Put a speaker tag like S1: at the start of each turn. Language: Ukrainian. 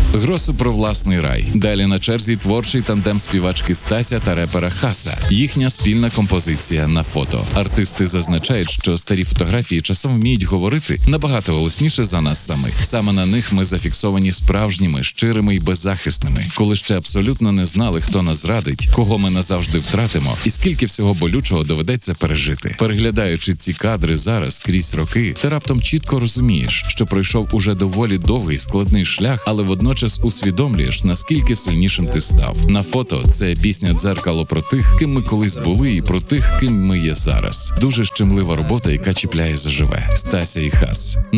S1: Гросу про власний рай. Далі на черзі творчий тандем співачки Стася та репера Хаса. Їхня спільна композиція на фото. Артисти зазначають, що старі фотографії часом вміють говорити набагато голосніше за нас самих. Саме на них ми зафіксовані справжніми, щирими і беззахисними, коли ще абсолютно не знали, хто нас зрадить, кого ми назавжди втратимо і скільки всього болючого доведеться пережити. Переглядаючи ці кадри зараз крізь роки, ти раптом чітко розумієш, що пройшов уже доволі довгий складний шлях, але водночас усвідомлюєш, наскільки сильнішим ти став. На фото це пісня дзеркало про тих, ким ми колись були, і про тих, ким ми є зараз. Дуже щемлива робота, яка чіпляє заживе. Стася і Хас.